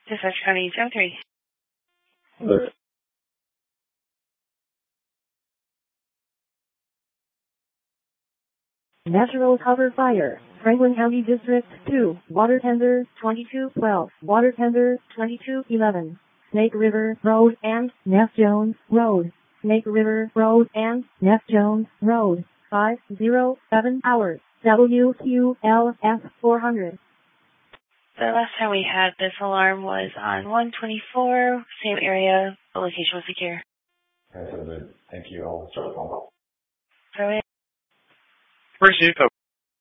Dispatch County 73. Natural cover fire. Franklin County District 2. Water tender 2212. Water tender 2211. Snake River Road and Neff Jones Road. Snake River Road and Neff Jones Road. 507 hours. WQLF 400. The last time we had this alarm was on 124, same area. The location was secure. Okay, so good. Thank you. I'll start the phone call. So First Chief,